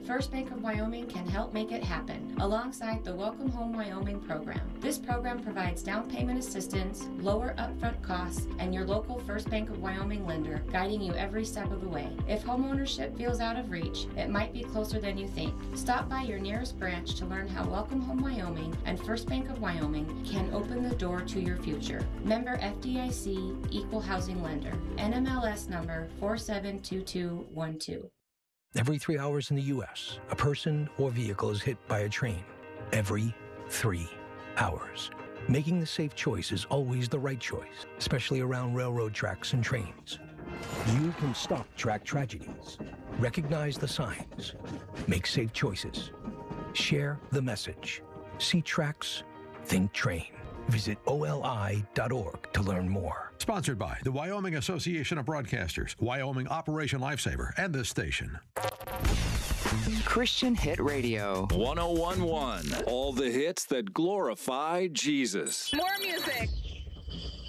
First Bank of Wyoming can help make it happen alongside the Welcome Home Wyoming program. This program provides down payment assistance, lower upfront costs, and your local First Bank of Wyoming lender guiding you every step of the way. If homeownership feels out of reach, it might be closer than you think. Stop by your nearest branch to learn how Welcome Home Wyoming and First Bank of Wyoming can open the door to your future. Member FDIC, Equal Housing Lender. NMLS number 472212. Every 3 hours in the U.S., a person or vehicle is hit by a train. Every 3 hours. Making the safe choice is always the right choice, especially around railroad tracks and trains. You can stop track tragedies. Recognize the signs. Make safe choices. Share the message. See tracks, think train. Visit OLI.org to learn more. Sponsored by the Wyoming Association of Broadcasters, Wyoming Operation Lifesaver, and this station. Christian Hit Radio 101.1. All the hits that glorify Jesus. More music.